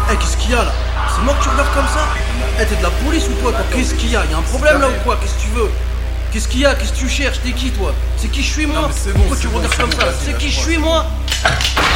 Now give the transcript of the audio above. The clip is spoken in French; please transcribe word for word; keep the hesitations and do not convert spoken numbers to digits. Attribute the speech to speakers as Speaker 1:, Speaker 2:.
Speaker 1: Eh, qu'est-ce qu'il y a là? C'est moi que tu regardes comme ça? Eh, t'es de la police ou quoi, toi? Qu'est-ce qu'il y a? Y'a un problème là ou quoi? Qu'est-ce que tu veux? Qu'est-ce qu'il y a? Qu'est-ce que tu cherches? T'es qui toi? C'est qui je suis moi?
Speaker 2: Non, mais c'est bon,
Speaker 1: Pourquoi
Speaker 2: c'est
Speaker 1: tu
Speaker 2: bon,
Speaker 1: regardes
Speaker 2: c'est
Speaker 1: comme
Speaker 2: bon,
Speaker 1: ça?
Speaker 2: vas-y,
Speaker 1: C'est qui je
Speaker 2: lâche-moi.
Speaker 1: suis moi?